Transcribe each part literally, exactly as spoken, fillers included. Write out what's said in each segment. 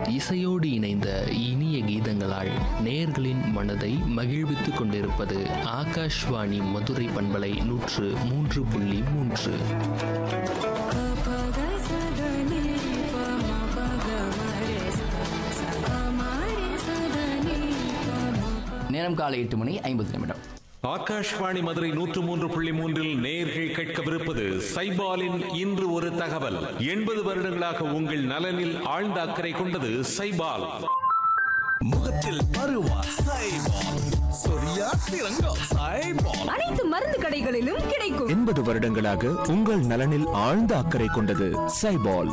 இசையோடு இணைந்த இனிய கீதங்களால் நேயர்களின் மனதை மகிழ்வித்துக் கொண்டிருப்பது ஆகாஷ்வாணி மதுரை பண்பலை நூற்று மூன்று புள்ளி மூன்று. நேரம் காலை எட்டு மணி ஐம்பது நிமிடம். ஆகாஷ்வாணி மதுரை நூற்று மூன்று புள்ளி மூன்றில் நேயர்கள் கேட்கவிருப்பது சைபாலின் இன்று ஒரு தகவல். எண்பது வருடங்களாக உங்கள் நலனில் ஆழ்ந்த அக்கறை கொண்டது சைபால். முகத்தில் பருவா சைபால், சொரியா சிறங்கா சைபால், அனைத்து மருந்து கடைகளிலும் கிடைக்கும். எண்பது வருடங்களாக உங்கள் நலனில் ஆழ்ந்த அக்கறை கொண்டது சைபால்.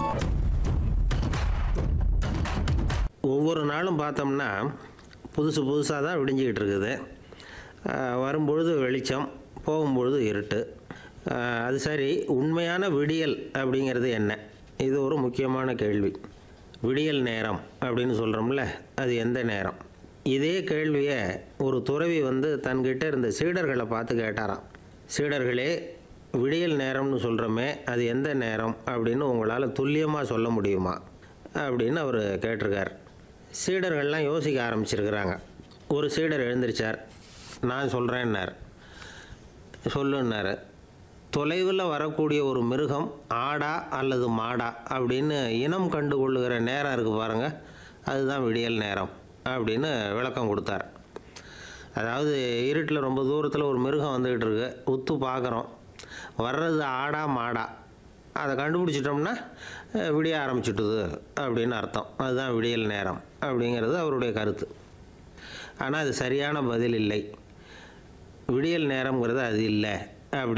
ஒவ்வொரு நாளும் பார்த்தோம்னா புதுசு புதுசாக தான் விடிஞ்சிக்கிட்டு இருக்குது. வரும்பொழுது வெளிச்சம், போகும்பொழுது இருட்டு. அது சரி, உண்மையான விடியல் அப்படிங்கிறது என்ன? இது ஒரு முக்கியமான கேள்வி. விடியல் நேரம் அப்படின்னு சொல்கிறோம்ல, அது எந்த நேரம்? இதே கேள்வியை ஒரு துறவி வந்து தன்கிட்ட இருந்த சீடர்களை பார்த்து கேட்டாராம். சீடர்களே, விடியல் நேரம்னு சொல்கிறோமே, அது எந்த நேரம் அப்படின்னு உங்களால் துல்லியமாக சொல்ல முடியுமா அப்படின்னு அவர் கேட்டிருக்கார். சீடர்கள்லாம் யோசிக்க ஆரம்பிச்சிருக்கிறாங்க. ஒரு சீடர் எழுந்திருச்சார். நான் சொல்கிறேன்னார். சொல்லுன்னார். தொலைவில் வரக்கூடிய ஒரு மிருகம் ஆடா அல்லது மாடா அப்படின்னு இனம் கண்டு கொள்ளுகிற நேரம் இருக்குது பாருங்கள், அதுதான் விடியல் நேரம் அப்படின்னு விளக்கம் கொடுத்தார். அதாவது இருட்டில் ரொம்ப தூரத்தில் ஒரு மிருகம் வந்துக்கிட்டு இருக்கு, உத்து பார்க்குறோம், வர்றது ஆடா மாடா, அதை கண்டுபிடிச்சிட்டோம்னா விடிய ஆரம்பிச்சுட்டுது அப்படின்னு அர்த்தம். அதுதான் விடியல் நேரம் அப்படிங்கிறது அவருடைய கருத்து. ஆனால் அது சரியான பதில் இல்லை. விடியல் நேரம்ங்கிறது அது இல்லை அப்படி